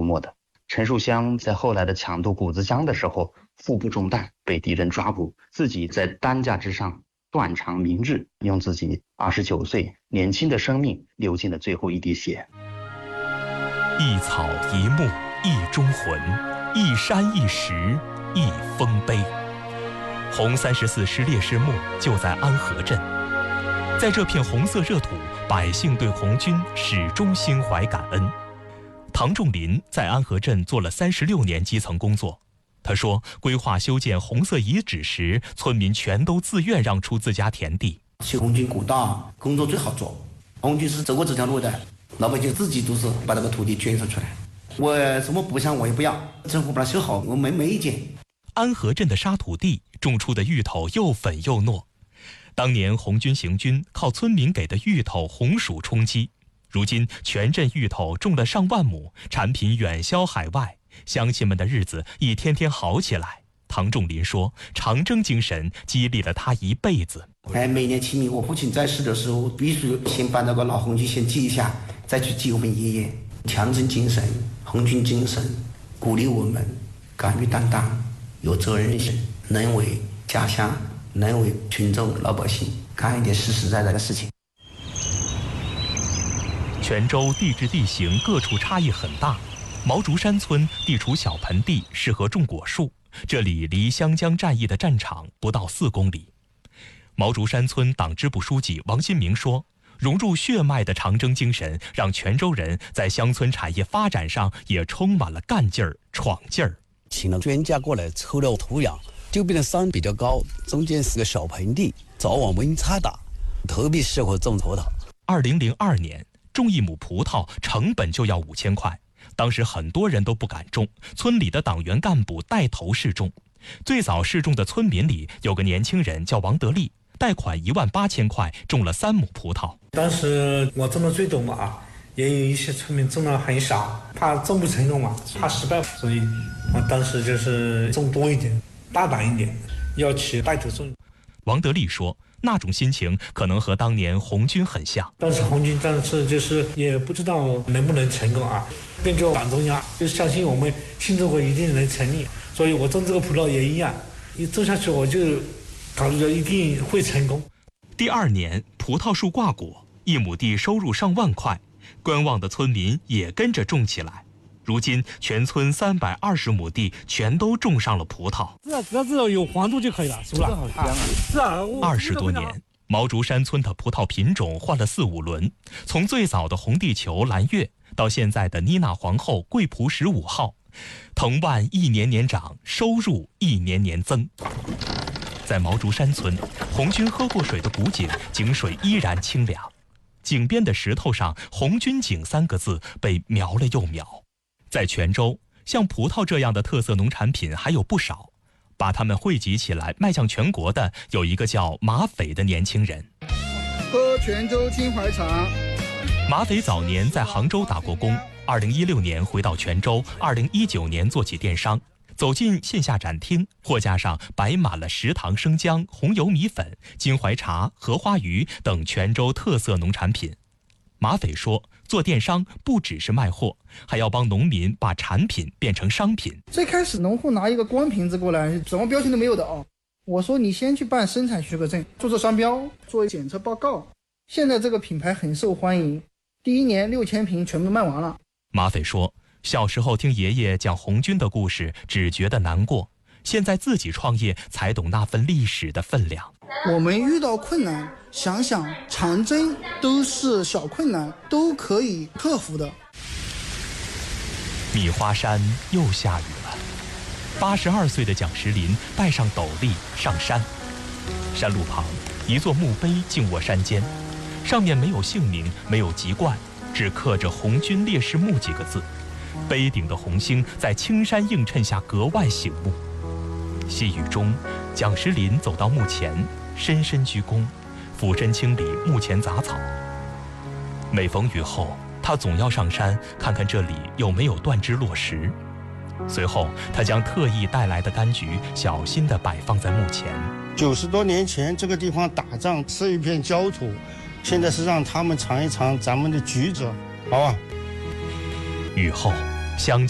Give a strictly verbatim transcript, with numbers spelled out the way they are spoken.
覆没的。陈树湘在后来的抢渡谷子江的时候，腹部中弹被敌人抓捕，自己在担架之上断肠明志，用自己二十九岁年轻的生命流尽了最后一滴血。 一草一木一忠魂，一山一石一丰碑。红三十四师烈士墓就在安河镇，在这片红色热土，百姓对红军始终心怀感恩。唐仲林在安河镇做了三十六年基层工作。他说，规划修建红色遗址时，村民全都自愿让出自家田地。 修红军古道工作最好做，红军是走过这条路的，老百姓自己都是把这个土地捐献出来。我什么不想我也不要，政府把它修好，我没没意见。 安河镇的沙土地种出的芋头又粉又糯，当年红军行军靠村民给的芋头红薯充饥。如今全镇芋头种了上万亩，产品远销海外，乡亲们的日子一天天好起来。唐仲林说，长征精神激励了他一辈子。 哎，每年清明我父亲在世的时候，必须先把那个老红军先祭一下，再去祭我们爷爷。强征精神、红军精神鼓励我们敢于担当，有责任心，能为家乡，能为群众老百姓干一点实实在在的事情。 泉州地质地形各处差异很大，毛竹山村地处小盆地，适合种果树，这里离湘江战役的战场不到四公里。毛竹山村党支部书记王新明说，融入血脉的长征精神，让泉州人在乡村产业发展上也充满了干劲儿、闯劲儿。 请了专家过来抽了土壤，这边的山比较高，中间是个小盆地，早晚温差大，特别适合种葡萄。 二零零二年，种一亩葡萄成本就要五千块，当时很多人都不敢种，村里的党员干部带头试种。最早试种的村民里有个年轻人叫王德利，贷款一万八千块种了三亩葡萄。 当时我种的最多嘛，也有一些村民种了很少，怕种不成功嘛，怕失败，所以我当时就是种多一点，大胆一点，要去带头种。 王德利说，那种心情可能和当年红军很像。 当时红军战士就是也不知道能不能成功啊，跟着党中央就相信我们新中国一定能成立，所以我种这个葡萄也一样，一种下去我就考虑着一定会成功。 第二年葡萄树挂果，一亩地收入上万块，观望的村民也跟着种起来。如今全村三百二十亩地全都种上了葡萄。 是啊，只要只要有黄度就可以了，是吧？好香啊！是啊， 二十多年，毛竹山村的葡萄品种换了四五轮，从最早的红地球、蓝月，到现在的妮娜皇后、桂璞十五号，藤蔓一年年长，收入一年年增。在毛竹山村，红军喝过水的古井，井水依然清凉。井边的石头上“红军井”三个字被描了又描。在泉州，像葡萄这样的特色农产品还有不少，把它们汇集起来卖向全国的有一个叫马匪的年轻人。 喝泉州金怀茶。 马匪早年在杭州打过工，二零一六年回到泉州，二零一九年做起电商。走进线下展厅，货架上摆满了食堂生姜、红油米粉、金怀茶、荷花鱼等泉州特色农产品。马匪说，做电商不只是卖货，还要帮农民把产品变成商品。 最开始农户拿一个光瓶子过来，什么标签都没有的哦。我说你先去办生产许可证，注册商标，做检测报告。现在这个品牌很受欢迎，第一年六千瓶全部卖完了。 马匪说，小时候听爷爷讲红军的故事，只觉得难过，现在自己创业才懂那份历史的分量。 我们遇到困难，想想长征都是小困难，都可以克服的。 米花山又下雨了，八十二岁的蒋石林带上斗笠上山。山路旁，一座墓碑静卧山间，上面没有姓名，没有籍贯，只刻着“红军烈士墓”几个字。碑顶的红星在青山映衬下格外醒目。细雨中，蒋石林走到墓前，深深鞠躬，俯身清理墓前杂草。每逢雨后，他总要上山看看这里有没有断枝落石。随后，他将特意带来的柑橘小心地摆放在墓前。 九十多年前，这个地方打仗是一片焦土，现在是让他们尝一尝咱们的橘子，好吧？ 雨后，乡